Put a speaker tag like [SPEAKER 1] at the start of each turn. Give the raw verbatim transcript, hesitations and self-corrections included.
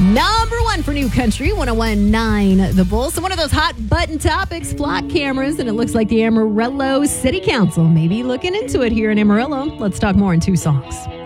[SPEAKER 1] Number one for New Country, one oh one point nine The Bull. So one of those hot button topics, flock cameras, and it looks like the Amarillo City Council may be looking into it here in Amarillo. Let's talk more in two songs.